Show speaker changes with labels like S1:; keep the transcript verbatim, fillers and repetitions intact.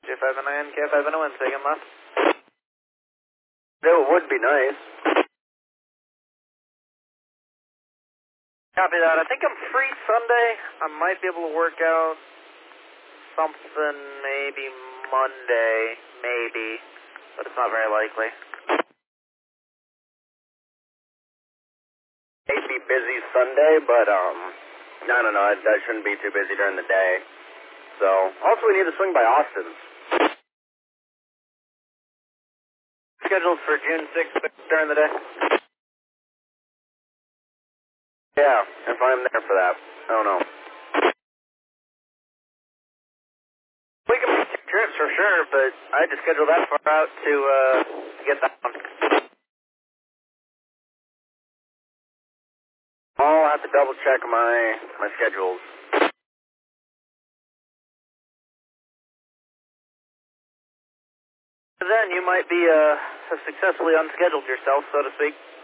S1: J five nine, K five one, second left.
S2: That would be nice.
S1: Copy that. I think I'm free Sunday. I might be able to work out something maybe Monday, maybe, but it's not very likely.
S2: May be busy Sunday, but um, I don't know. I, I shouldn't be too busy during the day. So, also we need to swing by Austin's.
S1: Scheduled for June sixth during the day.
S2: Yeah, if I'm there for that. I don't know.
S1: We can make two trips for sure, but I had to schedule that far out to uh, get that one.
S2: I'll have to double check my my schedules.
S1: Then you might be uh, have successfully unscheduled yourself, so to speak.